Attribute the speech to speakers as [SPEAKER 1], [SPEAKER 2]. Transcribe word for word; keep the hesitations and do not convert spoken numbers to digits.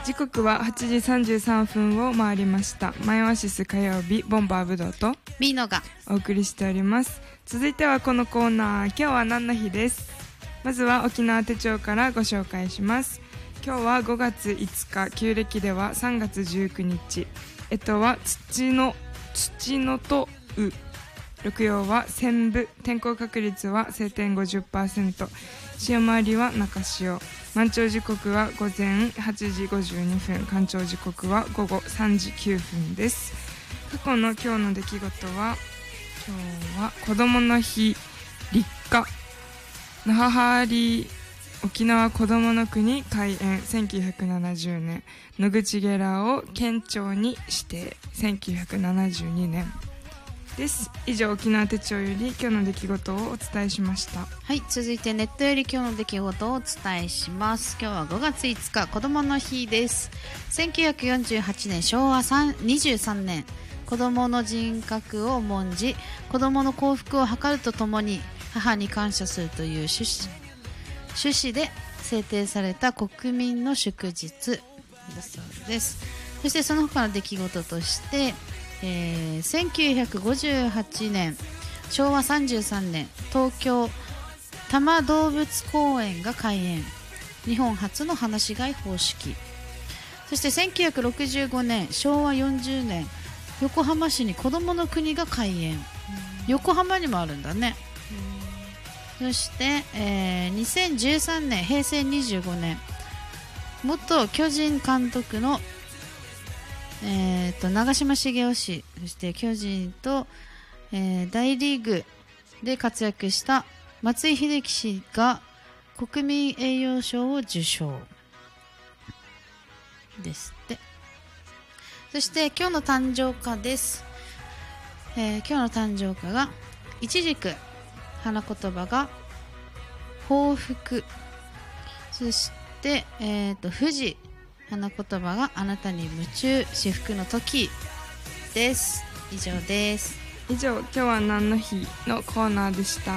[SPEAKER 1] 時刻ははちじさんじゅうさんぷんを回りました。マイオアシス火曜日、ボンバーブドウと
[SPEAKER 2] ミーノが
[SPEAKER 1] お送りしております。続いてはこのコーナー、今日は何の日です。まずは沖縄手帳からご紹介します。今日はごがついつか、旧暦ではさんがつじゅうくにち、えとは土の土のとう、六曜は千部、天候確率は晴天 ごじゅっパーセント、潮回りは中潮、満潮時刻は午前はちじごじゅうにふん、干潮時刻は午後さんじきゅうふんです。過去の今日の出来事は、今日は子どもの日、立夏、那覇ハーリー沖縄こどもの国開園、せんきゅうひゃくななじゅうねん、野口ゲラを県庁に指定、せんきゅうひゃくななじゅうにねんです。以上、沖縄手帳より今日の出来事をお伝えしました。
[SPEAKER 2] はい、続いてネットより今日の出来事をお伝えします。今日はごがついつか、子どもの日です。せんきゅうひゃくよんじゅうはちねん、しょうわにじゅうさんねん、子どもの人格を重んじ、子どもの幸福を図るとともに母に感謝するという趣旨趣旨で制定された国民の祝日だそうです。そしてその他の出来事として、えー、せんきゅうひゃくごじゅうはちねん、しょうわさんじゅうさんねん、東京多摩動物公園が開園、日本初の放し飼い方式。そしてせんきゅうひゃくろくじゅうごねん、しょうわよんじゅうねん、横浜市に子どもの国が開園。横浜にもあるんだね。そして、えー、にせんじゅうさんねん、へいせいにじゅうごねん、元巨人監督の、えー、と長嶋茂雄氏、そして巨人と、えー、大リーグで活躍した松井秀喜氏が国民栄誉賞を受賞ですって。そして今日の誕生花です。えー、今日の誕生花がいちじく、花言葉が幸福、そして、えー、と富士、花言葉があなたに夢中、至福の時です。以上です。
[SPEAKER 1] 以上、今日は何の日のコーナーでした。